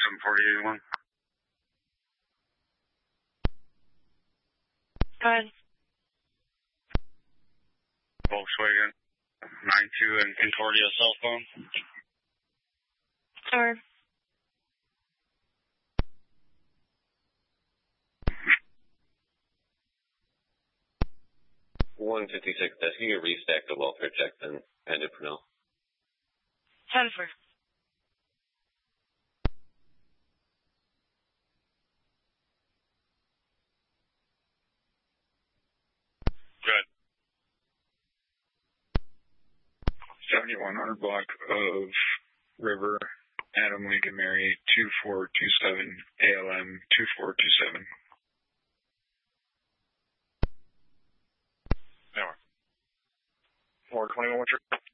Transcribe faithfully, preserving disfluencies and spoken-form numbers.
seven forty eighty-one. Go ahead. Volkswagen nine two and Concordia cell phone. Sure. one fifty-six, that's you can restack the welfare check and end it for now. ten four. Good. seventy-one hundred block of River, Adam Lincoln Mary, two four two seven, A L M two four two seven. four twenty-one, what's your